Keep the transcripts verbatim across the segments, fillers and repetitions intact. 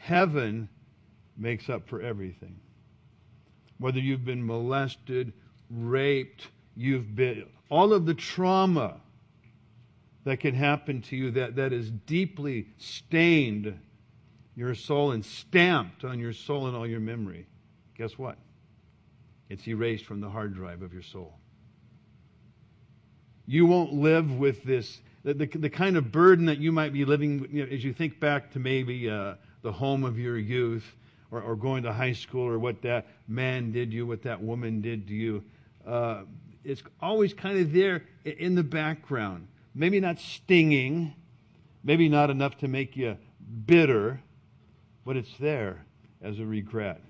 heaven makes up for everything. Whether you've been molested, raped, you've been, all of the trauma that can happen to you that, that is deeply stained your soul and stamped on your soul and all your memory. Guess what? It's erased from the hard drive of your soul. You won't live with this, the, the, the kind of burden that you might be living, you know, as you think back to maybe uh, the home of your youth, or, or going to high school, or what that man did to you, what that woman did to you. Uh, it's always kind of there in the background. Maybe not stinging, maybe not enough to make you bitter, but it's there as a regret.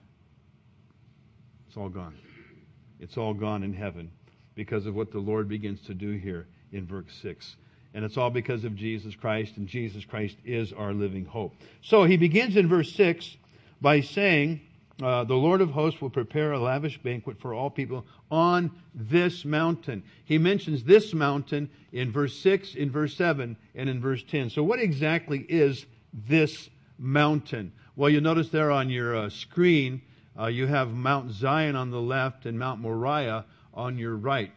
It's all gone. It's all gone in heaven because of what the Lord begins to do here in verse six. And it's all because of Jesus Christ, and Jesus Christ is our living hope. So he begins in verse six by saying, uh, the Lord of hosts will prepare a lavish banquet for all people on this mountain. He mentions this mountain in verse six, in verse seven, and in verse ten. So what exactly is this mountain? Well, you notice there on your uh, screen, uh, you have Mount Zion on the left and Mount Moriah on your right.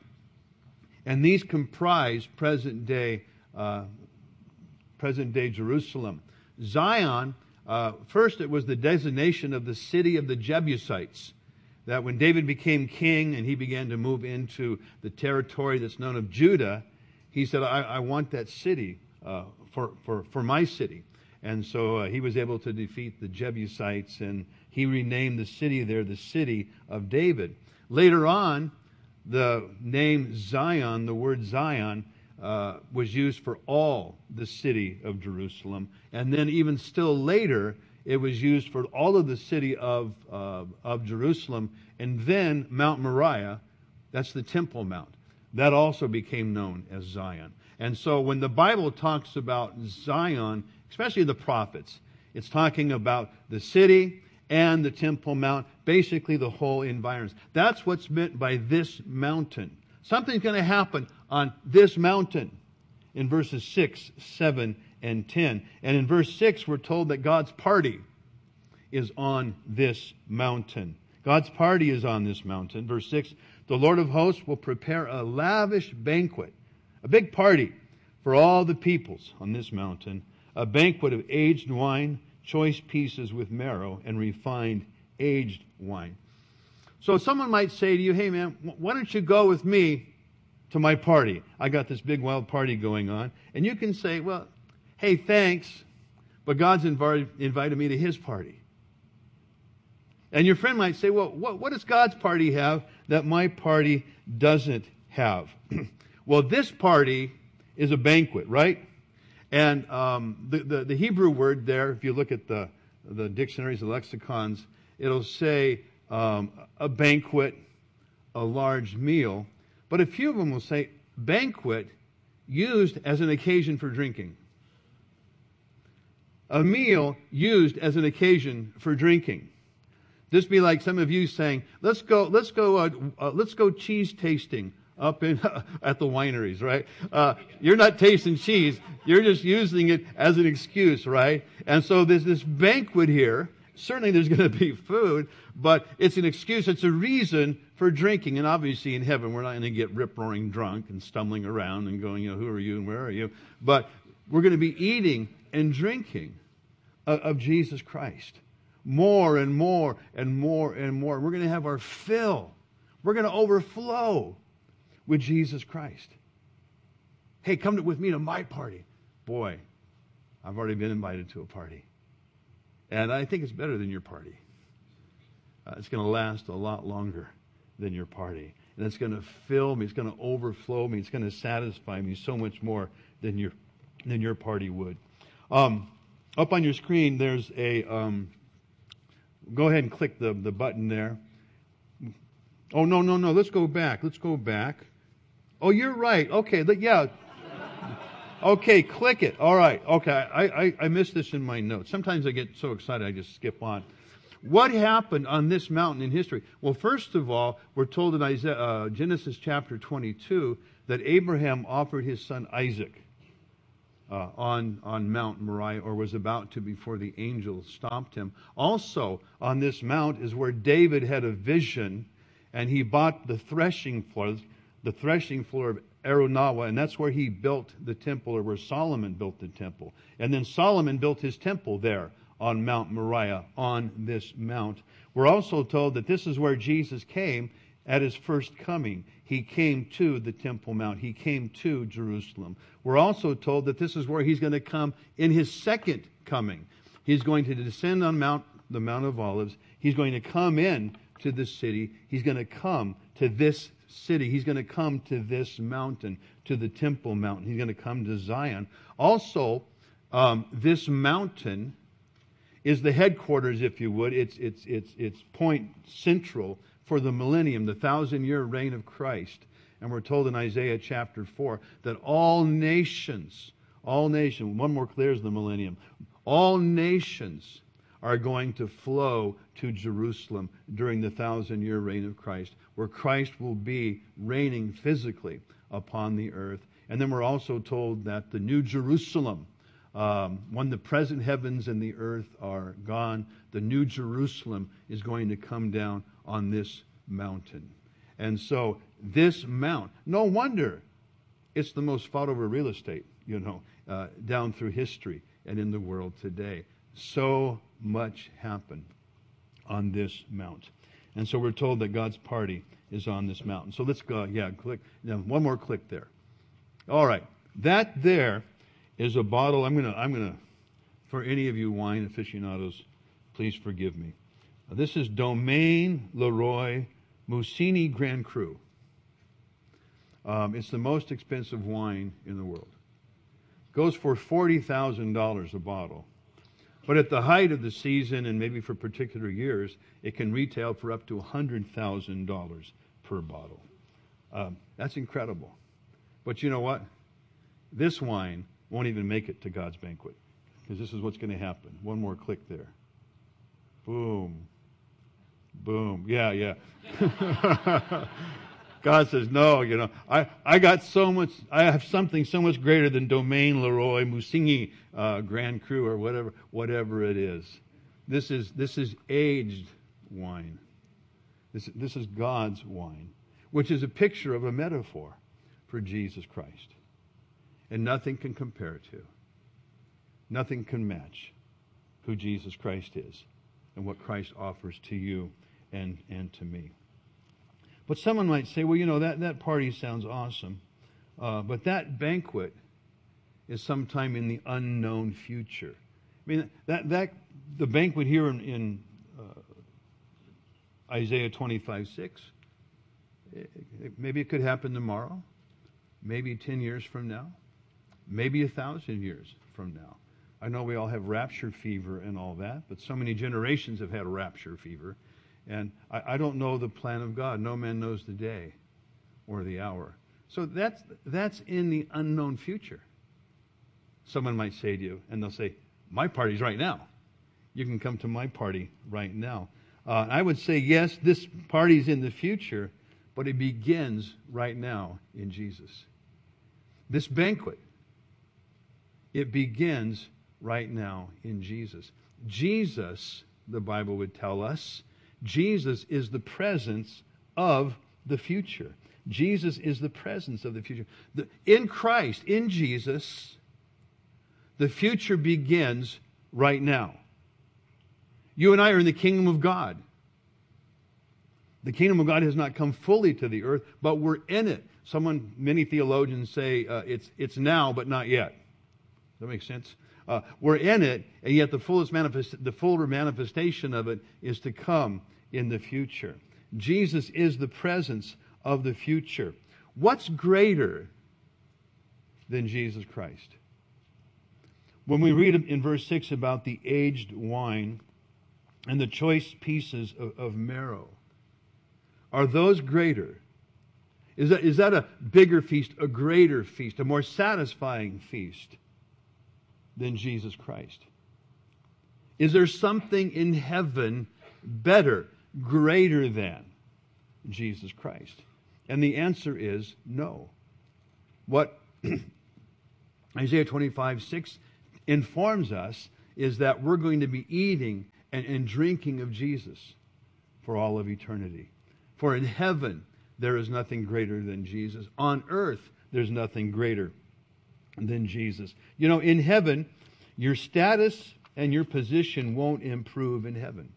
And these comprise present-day uh, present-day Jerusalem. Zion, uh, first it was the designation of the city of the Jebusites. That when David became king and he began to move into the territory that's known of Judah, he said, I, I want that city uh, for, for, for my city. And so uh, he was able to defeat the Jebusites, and he renamed the city there the city of David. Later on, the name Zion, the word Zion, uh, was used for all the city of Jerusalem. And then even still later, it was used for all of the city of, uh, of Jerusalem. And then Mount Moriah, that's the Temple Mount, that also became known as Zion. And so when the Bible talks about Zion, especially the prophets, it's talking about the city and the Temple Mount, basically the whole environment. That's what's meant by this mountain. Something's going to happen on this mountain in verses six, seven, and ten. And in verse six, we're told that God's party is on this mountain. God's party is on this mountain. Verse six, the Lord of hosts will prepare a lavish banquet, a big party for all the peoples on this mountain, a banquet of aged wine, choice pieces with marrow, and refined aged wine. So someone might say to you, hey man, why don't you go with me to my party? I got this big wild party going on. And you can say, well, hey, thanks, but God's invited, invited me to his party. And your friend might say, well, what, what does God's party have that my party doesn't have? Well, this party is a banquet, right? And um, the, the, the Hebrew word there, if you look at the, the dictionaries, the lexicons, it'll say um, a banquet, a large meal. But a few of them will say banquet used as an occasion for drinking. A meal used as an occasion for drinking. This be like some of you saying, let's go, let's go, uh, uh, let's go cheese tasting up in at the wineries, right? Uh, you're not tasting cheese. You're just using it as an excuse, right? And so there's this banquet here. Certainly there's going to be food, but it's an excuse. It's a reason for drinking. And obviously in heaven, we're not going to get rip-roaring drunk and stumbling around and going, you know, who are you and where are you? But we're going to be eating and drinking of, of Jesus Christ. More and more and more and more. We're going to have our fill. We're going to overflow with Jesus Christ. Hey, come to, with me to my party. Boy, I've already been invited to a party. And I think it's better than your party. Uh, it's going to last a lot longer than your party. And it's going to fill me. It's going to overflow me. It's going to satisfy me so much more than your, than your party would. Um, up on your screen, there's a... Um, go ahead and click the, the button there. Oh, no, no, no. Let's go back. Let's go back. Oh, you're right. Okay, yeah. Okay, click it. All right. Okay, I, I, I missed this in my notes. Sometimes I get so excited I just skip on. What happened on this mountain in history? Well, first of all, we're told in Isaiah, uh, Genesis chapter twenty-two that Abraham offered his son Isaac uh, on, on Mount Moriah, or was about to before the angel stopped him. Also on this mount is where David had a vision, and he bought the threshing floor, the threshing floor of Aronawa, and that's where he built the temple, or where Solomon built the temple. And then Solomon built his temple there on Mount Moriah, on this mount. We're also told that this is where Jesus came at his first coming. He came to the Temple Mount. He came to Jerusalem. We're also told that this is where he's going to come in his second coming. He's going to descend on Mount, the Mount of Olives. He's going to come in to the city. He's going to come to this city. He's going to come to this mountain, to the Temple Mountain. He's going to come to Zion. Also, um, this mountain is the headquarters, if you would. It's, it's, it's, it's point central for the millennium, the thousand-year reign of Christ. And we're told in Isaiah chapter four that all nations, all nations, one more clear is the millennium, all nations are going to flow to Jerusalem during the thousand-year reign of Christ, where Christ will be reigning physically upon the earth. And then we're also told that the New Jerusalem, um, when the present heavens and the earth are gone, the New Jerusalem is going to come down on this mountain. And so this mount, no wonder it's the most fought over real estate, you know, uh, down through history and in the world today. So much happened on this mount. And so we're told that God's party is on this mountain. So let's go, yeah, click. Now, one more click there. All right. That there is a bottle. I'm going to, I'm going to, for any of you wine aficionados, please forgive me. This is Domaine Leroy Mussini Grand Cru. Um, it's the most expensive wine in the world. Goes for forty thousand dollars a bottle. But at the height of the season, and maybe for particular years, it can retail for up to one hundred thousand dollars per bottle. Um, that's incredible. But you know what? This wine won't even make it to God's banquet, because this is what's going to happen. One more click there. Boom. Boom. Yeah, yeah. God says, no, you know, I, I got so much, I have something so much greater than Domaine Leroy Mussini uh, Grand Cru, or whatever whatever it is. This is this is aged wine. This, this is God's wine, which is a picture of a metaphor for Jesus Christ. And nothing can compare to, nothing can match who Jesus Christ is and what Christ offers to you and, and to me. But someone might say, well, you know, that, that party sounds awesome, uh, but that banquet is sometime in the unknown future. I mean, that that the banquet here in, in uh, Isaiah twenty-five six, it, it, maybe it could happen tomorrow, maybe ten years from now, maybe a thousand years from now. I know we all have rapture fever and all that, but so many generations have had rapture fever. And I, I don't know the plan of God. No man knows the day or the hour. So that's that's in the unknown future. Someone might say to you, and they'll say, my party's right now. You can come to my party right now. Uh, I would say, yes, this party's in the future, but it begins right now in Jesus. This banquet, it begins right now in Jesus. Jesus, the Bible would tell us, Jesus is the presence of the future. Jesus is the presence of the future. The, in Christ, in Jesus, the future begins right now. You and I are in the kingdom of God. The kingdom of God has not come fully to the earth, but we're in it. Someone, many theologians say uh, it's it's now, but not yet. Does that make sense? Uh, we're in it, and yet the fullest manifest, the fuller manifestation of it is to come in the future. Jesus is the presence of the future. What's greater than Jesus Christ? When we read in verse six about the aged wine and the choice pieces of, of marrow, are those greater? Is that, is that a bigger feast, a greater feast, a more satisfying feast than Jesus Christ? Is there something in heaven better, greater than Jesus Christ? And the answer is no. What Isaiah twenty-five six informs us is that we're going to be eating and, and drinking of Jesus for all of eternity. For in heaven there is nothing greater than Jesus. On earth there's nothing greater than Jesus. You know, in heaven, your status and your position won't improve in heaven.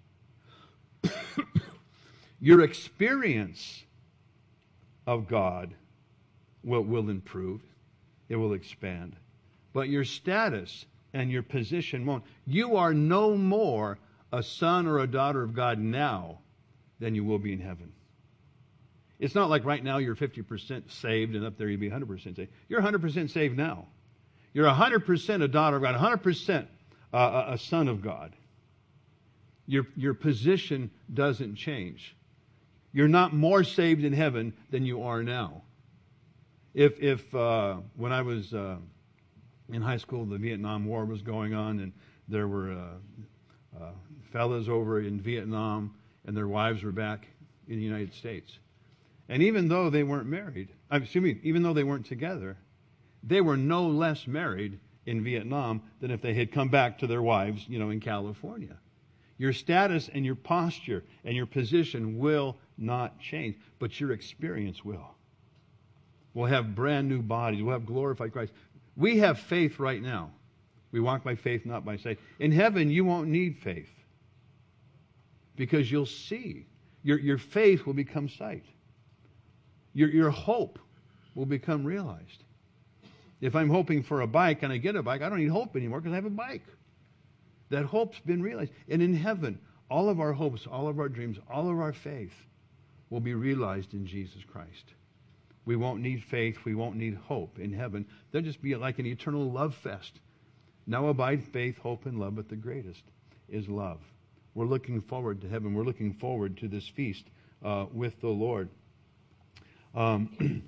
Your experience of God will, will improve. It will expand. But your status and your position won't. You are no more a son or a daughter of God now than you will be in heaven. It's not like right now you're fifty percent saved and up there you'll be one hundred percent saved. You're one hundred percent saved now. You're one hundred percent a daughter of God, one hundred percent uh, a son of God. Your, your position doesn't change. You're not more saved in heaven than you are now. If, if uh, when I was uh, in high school, the Vietnam War was going on, and there were uh, uh, fellas over in Vietnam, and their wives were back in the United States. And even though they weren't married, excuse me, even though they weren't together, they were no less married in Vietnam than if they had come back to their wives, you know, in California. Your status and your posture and your position will not change, but your experience will. We'll have brand new bodies. We'll have glorified Christ. We have faith right now. We walk by faith, not by sight. In heaven, you won't need faith because you'll see. Your, your faith will become sight. Your, your hope will become realized. If I'm hoping for a bike and I get a bike, I don't need hope anymore because I have a bike. That hope's been realized. And in heaven, all of our hopes, all of our dreams, all of our faith will be realized in Jesus Christ. We won't need faith. We won't need hope in heaven. There'll just be like an eternal love fest. Now abide faith, hope, and love, but the greatest is love. We're looking forward to heaven. We're looking forward to this feast uh, with the Lord. Um,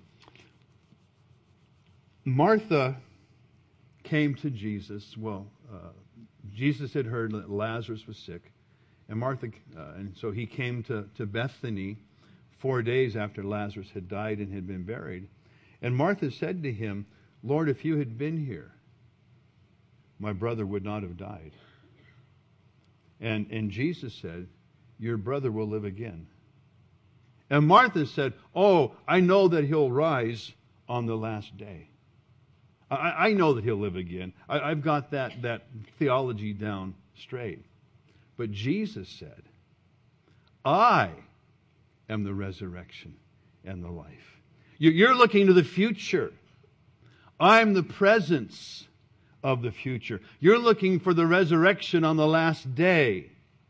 Martha came to Jesus. Well, uh, Jesus had heard that Lazarus was sick, and Martha, uh, and so he came to, to Bethany four days after Lazarus had died and had been buried. And Martha said to him, "Lord, if you had been here, my brother would not have died." And, and Jesus said, "Your brother will live again." And Martha said, "Oh, I know that he'll rise on the last day. I, I know that he'll live again. I, I've got that, that theology down straight." But Jesus said, "I am the resurrection and the life." You're looking to the future. I'm the presence of the future. You're looking for the resurrection on the last day.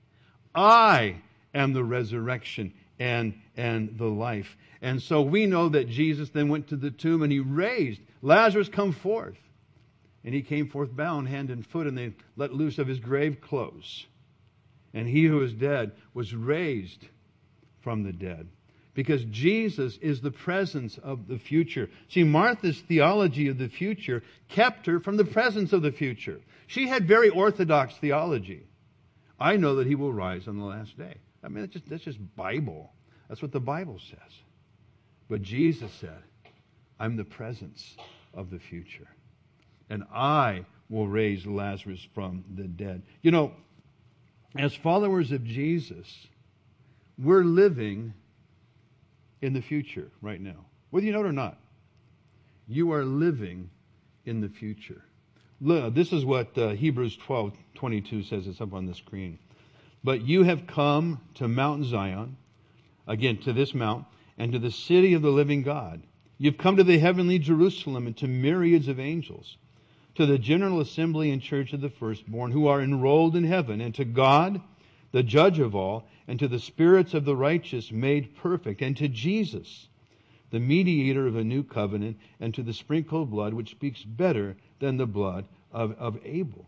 I am the resurrection and, and the life. And so we know that Jesus then went to the tomb and he raised Lazarus, come forth. And he came forth bound hand and foot, and they let loose of his grave clothes. And he who was dead was raised from the dead. Because Jesus is the presence of the future. See, Martha's theology of the future kept her from the presence of the future. She had very orthodox theology. I know that he will rise on the last day. I mean, that's just, that's just Bible. That's what the Bible says. But Jesus said, I'm the presence of the future. And I will raise Lazarus from the dead. You know, as followers of Jesus, we're living in the future right now. Whether you know it or not, you are living in the future. Look, this is what uh, Hebrews twelve twenty-two says. It's up on the screen. "But you have come to Mount Zion," again, to this mount, "and to the city of the living God. You've come to the heavenly Jerusalem and to myriads of angels, to the general assembly and church of the firstborn who are enrolled in heaven, and to God, the judge of all, and to the spirits of the righteous made perfect, and to Jesus, the mediator of a new covenant, and to the sprinkled blood which speaks better than the blood of, of Abel."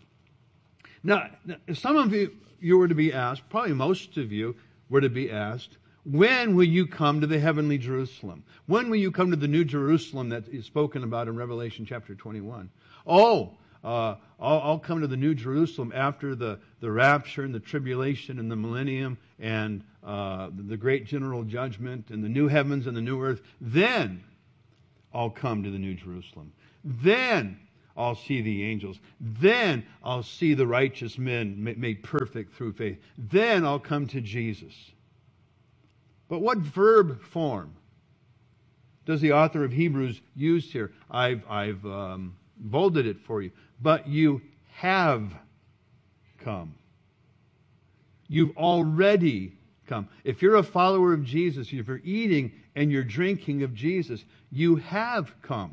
Now, if some of you, you were to be asked, probably most of you were to be asked, when will you come to the heavenly Jerusalem? When will you come to the new Jerusalem that is spoken about in Revelation chapter twenty-one? Oh, uh, I'll, I'll come to the new Jerusalem after the, the rapture and the tribulation and the millennium and uh, the great general judgment and the new heavens and the new earth. Then I'll come to the new Jerusalem. Then I'll see the angels. Then I'll see the righteous men made perfect through faith. Then I'll come to Jesus. But what verb form does the author of Hebrews use here? I've, I've um, bolded it for you. But you have come. You've already come. If you're a follower of Jesus, if you're eating and you're drinking of Jesus, you have come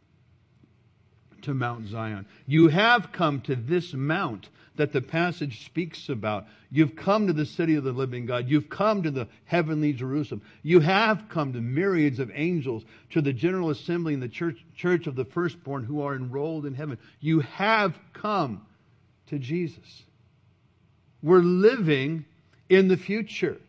to Mount Zion. You have come to this mount that the passage speaks about. You've come to the city of the living God. You've come to the heavenly Jerusalem. You have come to myriads of angels, to the general assembly in the church, church of the firstborn who are enrolled in heaven. You have come to Jesus. We're living in the future.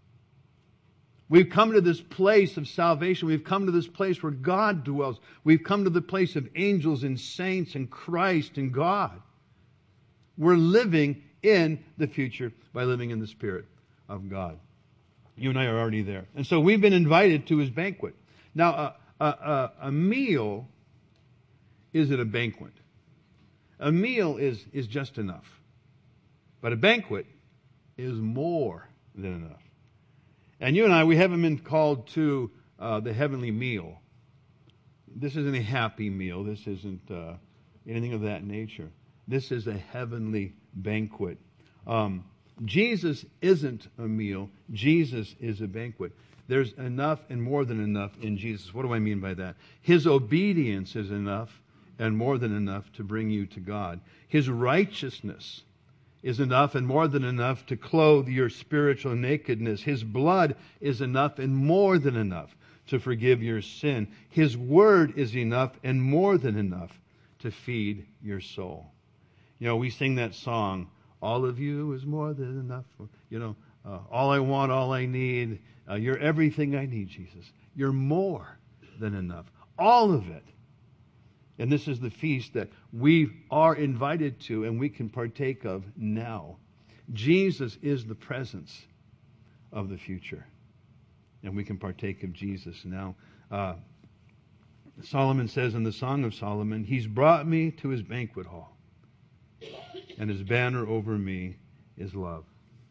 We've come to this place of salvation. We've come to this place where God dwells. We've come to the place of angels and saints and Christ and God. We're living in the future by living in the Spirit of God. You and I are already there. And so we've been invited to His banquet. Now, a, a, a meal isn't a banquet. A meal is, is just enough. But a banquet is more than enough. And you and I, we haven't been called to uh, the heavenly meal. This isn't a happy meal. This isn't uh, anything of that nature. This is a heavenly banquet. Um, Jesus isn't a meal. Jesus is a banquet. There's enough and more than enough in Jesus. What do I mean by that? His obedience is enough and more than enough to bring you to God. His righteousness is enough and more than enough to clothe your spiritual nakedness. His blood is enough and more than enough to forgive your sin. His word is enough and more than enough to feed your soul. You know, we sing that song, all of you is more than enough. You know, uh, all I want, all I need. Uh, you're everything I need, Jesus. You're more than enough. All of it. And this is the feast that we are invited to and we can partake of now. Jesus is the presence of the future. And we can partake of Jesus now. Uh, Solomon says in the Song of Solomon, He's brought me to His banquet hall, and His banner over me is love.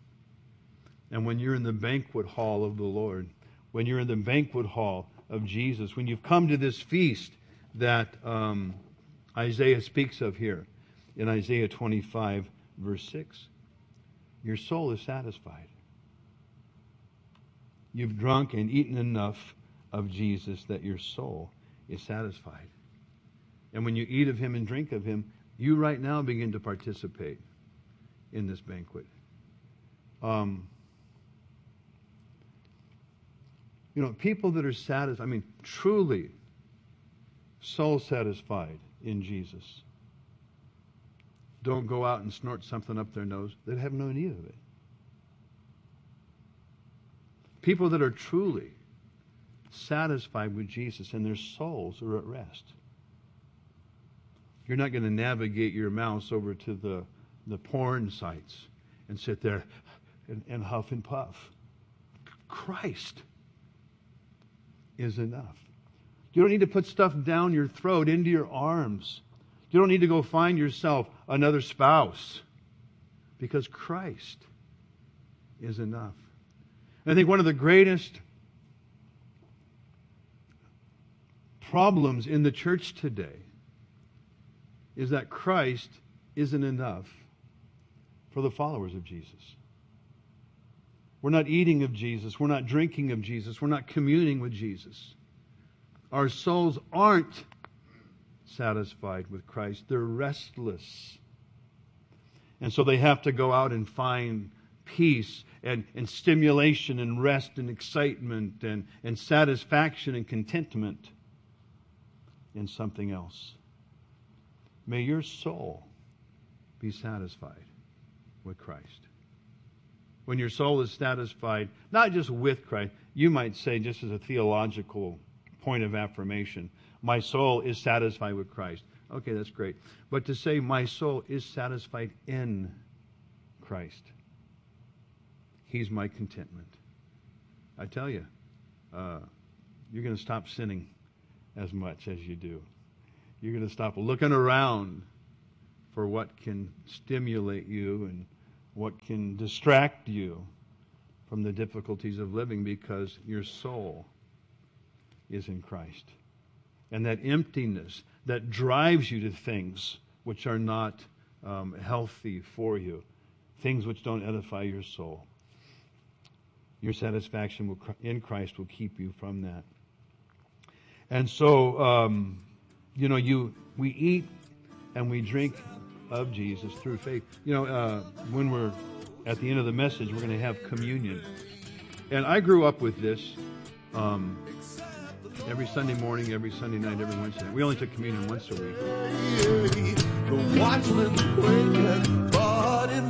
And when you're in the banquet hall of the Lord, when you're in the banquet hall of Jesus, when you've come to this feast that um, Isaiah speaks of here in Isaiah twenty-five, verse six, your soul is satisfied. You've drunk and eaten enough of Jesus that your soul is satisfied. And when you eat of Him and drink of Him, you right now begin to participate in this banquet. Um, you know, people that are satisfied, I mean, truly soul satisfied in Jesus, don't go out and snort something up their nose that have no need of it. People that are truly satisfied with Jesus and their souls are at rest. You're not going to navigate your mouse over to the, the porn sites and sit there and, and huff and puff. Christ is enough. You don't need to put stuff down your throat, into your arms. You don't need to go find yourself another spouse, because Christ is enough. And I think one of the greatest problems in the church today is that Christ isn't enough for the followers of Jesus. We're not eating of Jesus. We're not drinking of Jesus. We're not communing with Jesus. Our souls aren't satisfied with Christ. They're restless. And so they have to go out and find peace and, and stimulation and rest and excitement and, and satisfaction and contentment in something else. May your soul be satisfied with Christ. When your soul is satisfied, not just with Christ, you might say, just as a theological point of affirmation, my soul is satisfied with Christ. Okay, that's great. But to say my soul is satisfied in Christ, He's my contentment. I tell you, uh, you're going to stop sinning as much as you do. You're going to stop looking around for what can stimulate you and what can distract you from the difficulties of living, because your soul is in Christ. And that emptiness that drives you to things which are not um, healthy for you, things which don't edify your soul. Your satisfaction will, in Christ will keep you from that. And so, um, you know, you we eat and we drink of Jesus through faith. You know, uh, when we're at the end of the message, we're going to have communion. And I grew up with this um, every Sunday morning, every Sunday night, every Wednesday night. We only took communion once a week. The watchman waketh, but in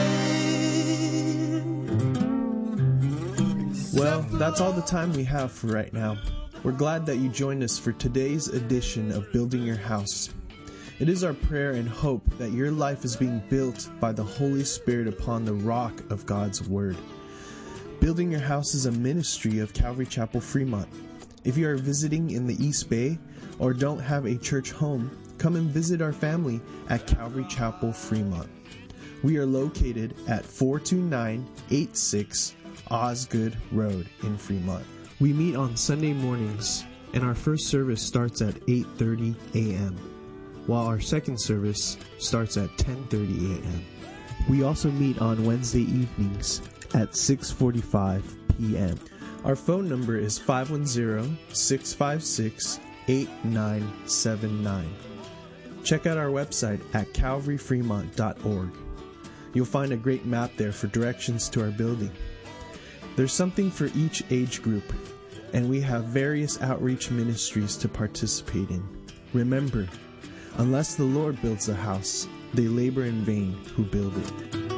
vain. Well, that's all the time we have for right now. We're glad that you joined us for today's edition of Building Your House. It is our prayer and hope that your life is being built by the Holy Spirit upon the rock of God's Word. Building Your House is a ministry of Calvary Chapel, Fremont. If you are visiting in the East Bay or don't have a church home, come and visit our family at Calvary Chapel, Fremont. We are located at four two nine eight six Osgood Road in Fremont. We meet on Sunday mornings, and our first service starts at eight thirty a.m., while our second service starts at ten thirty a.m. We also meet on Wednesday evenings at six forty-five p.m. Our phone number is five one zero, six five six, eight nine seven nine. Check out our website at calvary fremont dot org. You'll find a great map there for directions to our building. There's something for each age group, and we have various outreach ministries to participate in. Remember, unless the Lord builds a house, they labor in vain who build it.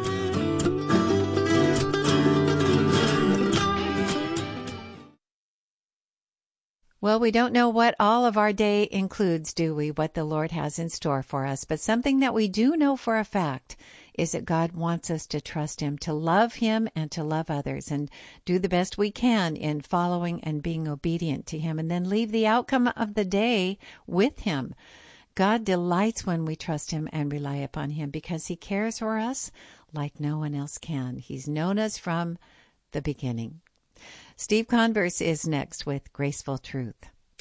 Well, we don't know what all of our day includes, do we? What the Lord has in store for us. But something that we do know for a fact is that God wants us to trust Him, to love Him, and to love others, and do the best we can in following and being obedient to Him, and then leave the outcome of the day with Him. God delights when we trust Him and rely upon Him because He cares for us like no one else can. He's known us from the beginning. Steve Converse is next with Graceful Truth.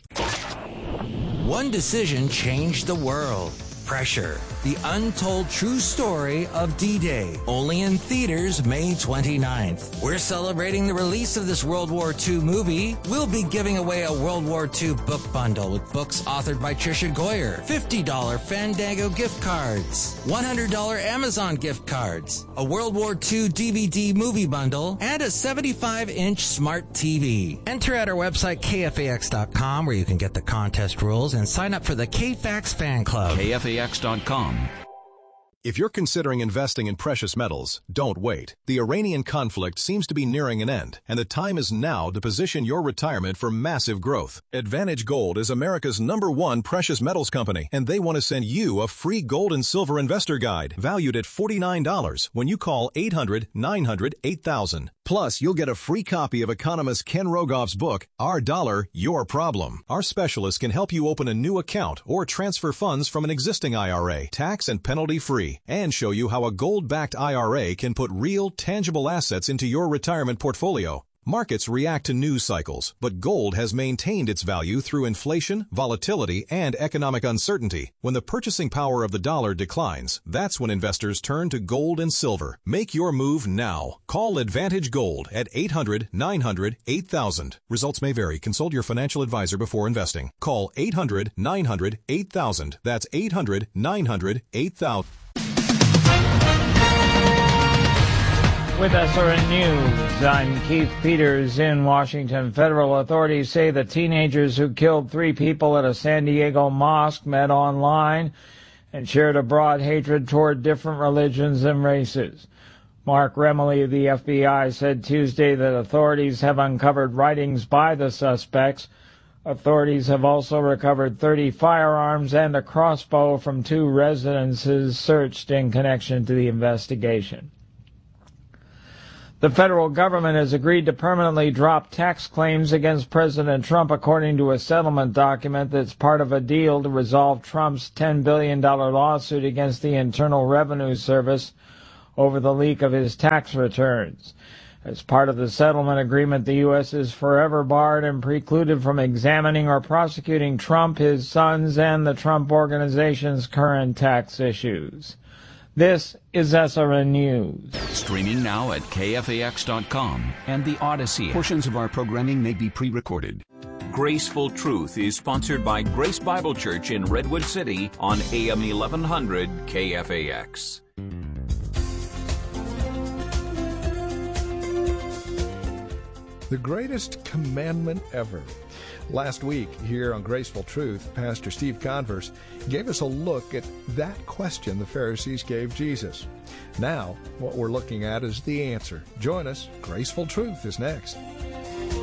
One decision changed the world. Pressure, the untold true story of D-Day, only in theaters May twenty-ninth. We're celebrating the release of this World War Two movie. We'll be giving away a World War Two book bundle with books authored by Tricia Goyer, fifty dollars Fandango gift cards, one hundred dollars Amazon gift cards, a World War Two D V D movie bundle, and a seventy-five inch smart T V. Enter at our website K F A X dot com where you can get the contest rules and sign up for the K F A X fan club. K F A X dot com. If you're considering investing in precious metals, don't wait. The Iranian conflict seems to be nearing an end, and the time is now to position your retirement for massive growth. Advantage Gold is America's number one precious metals company, and they want to send you a free gold and silver investor guide valued at forty-nine dollars when you call eight hundred, nine hundred, eight thousand. Plus, you'll get a free copy of economist Ken Rogoff's book, Our Dollar, Your Problem. Our specialists can help you open a new account or transfer funds from an existing I R A, tax and penalty-free, and show you how a gold-backed I R A can put real, tangible assets into your retirement portfolio. Markets react to news cycles, but gold has maintained its value through inflation, volatility, and economic uncertainty. When the purchasing power of the dollar declines, that's when investors turn to gold and silver. Make your move now. Call Advantage Gold at eight hundred, nine hundred, eight thousand. Results may vary. Consult your financial advisor before investing. Call eight hundred, nine hundred, eight thousand. That's eight hundred, nine hundred, eight thousand. With S R N News, I'm Keith Peters in Washington. Federal authorities say the teenagers who killed three people at a San Diego mosque met online and shared a broad hatred toward different religions and races. Mark Remley of the F B I said Tuesday that authorities have uncovered writings by the suspects. Authorities have also recovered thirty firearms and a crossbow from two residences searched in connection to the investigation. The federal government has agreed to permanently drop tax claims against President Trump, according to a settlement document that's part of a deal to resolve Trump's ten billion dollars lawsuit against the Internal Revenue Service over the leak of his tax returns. As part of the settlement agreement, the U S is forever barred and precluded from examining or prosecuting Trump, his sons, and the Trump Organization's current tax issues. This is S R N News. Streaming now at K F A X dot com and the Odyssey app. Portions of our programming may be pre-recorded. Graceful Truth is sponsored by Grace Bible Church in Redwood City on A M eleven hundred K F A X. The greatest commandment ever. Last week, here on Graceful Truth, Pastor Steve Converse gave us a look at that question the Pharisees gave Jesus. Now, what we're looking at is the answer. Join us. Graceful Truth is next.